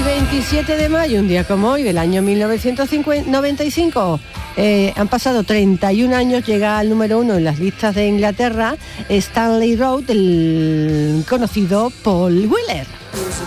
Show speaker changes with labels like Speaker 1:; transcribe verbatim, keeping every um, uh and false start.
Speaker 1: veintisiete de mayo, un día como hoy, del año mil novecientos noventa y cinco, eh, han pasado treinta y un años, llega al número uno en las listas de Inglaterra Stanley Road, el conocido Paul Weller.